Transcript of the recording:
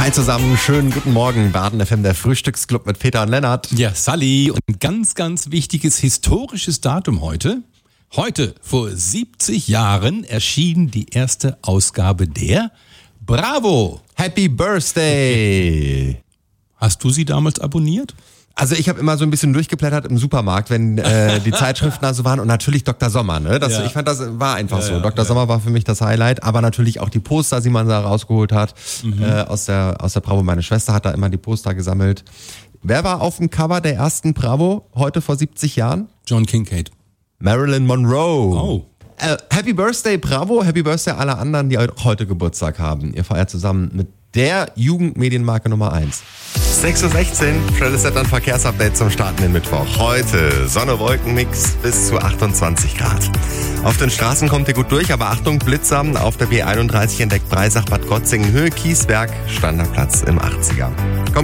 Hi zusammen, schönen guten Morgen. Baden FM, der Frühstücksclub mit Peter und Lennart. Ja, Sally, und ein ganz, ganz wichtiges historisches Datum heute. Heute, vor 70 Jahren, erschien die erste Ausgabe der Bravo. Happy Birthday! Hast du sie damals abonniert? Also ich habe immer so ein bisschen durchgeblättert im Supermarkt, wenn die Zeitschriften da so waren und natürlich Dr. Sommer, ne? Ja. Ich fand, das war einfach so. Dr. Sommer war für mich das Highlight, aber natürlich auch die Poster, die man da rausgeholt hat aus der Bravo. Meine Schwester hat da immer die Poster gesammelt. Wer war auf dem Cover der ersten Bravo heute vor 70 Jahren? John Kincaid. Marilyn Monroe. Oh. Happy Birthday Bravo, Happy Birthday alle anderen, die heute Geburtstag haben. Ihr feiert zusammen mit der Jugendmedienmarke Nummer 1. 6.16 Uhr, schnelles Wetter- und Verkehrsupdate zum startenden Mittwoch. Heute Sonne-Wolken-Mix bis zu 28 Grad. Auf den Straßen kommt ihr gut durch, aber Achtung, Blitzer. Auf der B31 entdeckt Breisach, Bad Gotzingen, Höhe Kiesberg, Standardplatz im 80er. Kommt